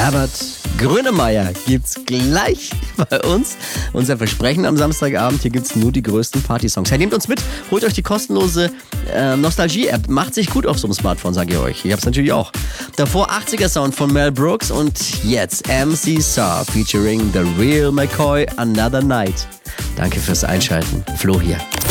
Herbert Grönemeyer gibt's gleich bei uns. Unser Versprechen am Samstagabend, hier gibt's nur die größten Partysongs. Hey, nehmt uns mit, holt euch die kostenlose Nostalgie-App. Macht sich gut auf so einem Smartphone, sage ich euch. Ich hab's natürlich auch. Davor 80er-Sound von Mel Brooks und jetzt MC Sar featuring The Real McCoy, Another Night. Danke fürs Einschalten. Flo hier.